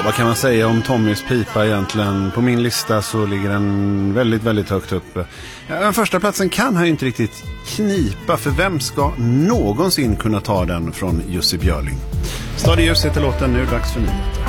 Vad kan man säga om Tommys pipa egentligen? På min lista så ligger den väldigt, väldigt högt uppe. Den första platsen kan han ju inte riktigt knipa, för vem ska någonsin kunna ta den från Jussi Björling? Stadiljus heter låten, nu dags för nyheter.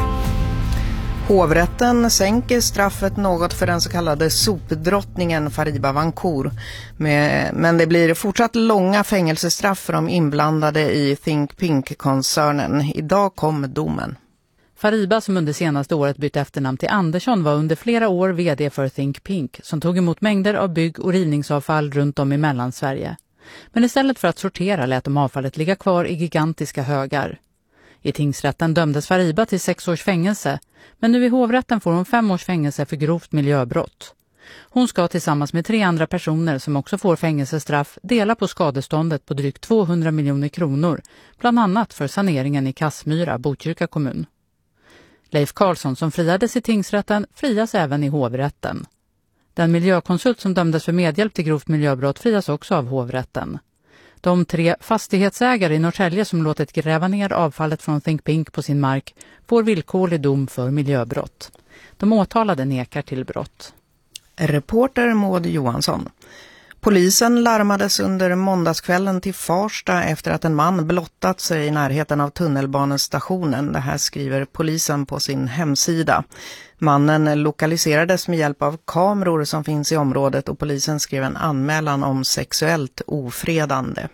Hovrätten sänker straffet något för den så kallade sopdrottningen Fariba Vancour. Men det blir fortsatt långa fängelsestraff för de inblandade i Think Pink-koncernen. Idag kom domen. Fariba, som under senaste året bytte efternamn till Andersson, var under flera år vd för Think Pink, som tog emot mängder av bygg- och rivningsavfall runt om i Mellansverige. Men istället för att sortera lät de avfallet ligga kvar i gigantiska högar. I tingsrätten dömdes Fariba till 6 års fängelse, men nu i hovrätten får hon 5 års fängelse för grovt miljöbrott. Hon ska tillsammans med 3 andra personer som också får fängelsestraff dela på skadeståndet på drygt 200 miljoner kronor, bland annat för saneringen i Kassmyra, Botkyrka kommun. Leif Karlsson, som friades i tingsrätten, frias även i hovrätten. Den miljökonsult som dömdes för medhjälp till grovt miljöbrott frias också av hovrätten. De 3 fastighetsägare i Norrtälje som låtit gräva ner avfallet från Think Pink på sin mark får villkorlig dom för miljöbrott. De åtalade nekar till brott. Reporter Maud Johansson. Polisen larmades under måndagskvällen till Farsta efter att en man blottat sig i närheten av tunnelbanestationen. Det här skriver polisen på sin hemsida. Mannen lokaliserades med hjälp av kameror som finns i området och polisen skrev en anmälan om sexuellt ofredande.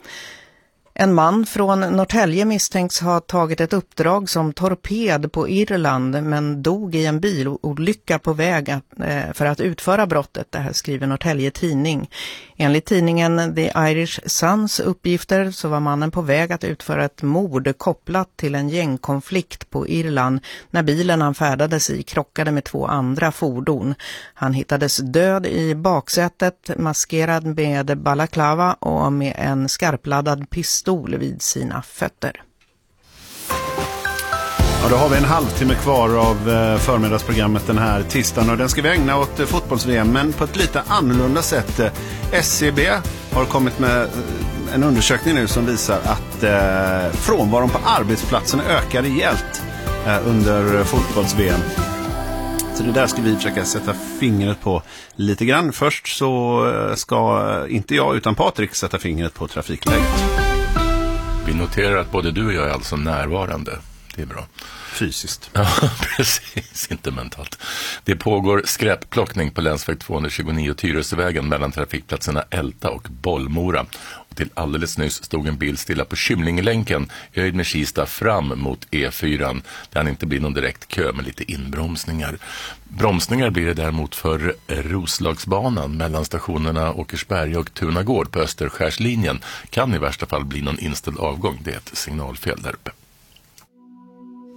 En man från Norrtälje misstänks ha tagit ett uppdrag som torped på Irland men dog i en bilolycka på väg för att utföra brottet. Det här skriver Norrtälje Tidning. Enligt tidningen The Irish Suns uppgifter så var mannen på väg att utföra ett mord kopplat till en gängkonflikt på Irland när bilen han färdades i krockade med 2 andra fordon. Han hittades död i baksätet, maskerad med balaklava och med en skarpladdad pistol vid sina fötter. Ja, då har vi en halvtimme kvar av förmiddagsprogrammet den här tisdagen och den ska vi ägna åt fotbolls-VM, men på ett lite annorlunda sätt. SCB har kommit med en undersökning nu som visar att frånvaron på arbetsplatsen ökar rejält under fotbolls-VM. Så det där ska vi försöka sätta fingret på lite grann. Först så ska inte jag utan Patrik sätta fingret på trafikläget. Vi noterar att både du och jag är alltså närvarande. Det är bra. Fysiskt. Ja, precis. Inte mentalt. Det pågår skräpplockning på länsväg 229 Tyresövägen mellan trafikplatserna Älta och Bollmora. Och till alldeles nyss stod en bil stilla på Kymlingelänken höjd med Kista fram mot E4. Där han inte blir någon direkt kö med lite inbromsningar. Bromsningar blir det däremot för Roslagsbanan mellan stationerna Åkersberg och Tunagård på Österskärslinjen. Kan i värsta fall bli någon inställd avgång. Det är ett signalfel där uppe.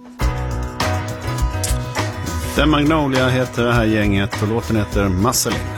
The Magnolia heter det här gänget och låten heter Masseling.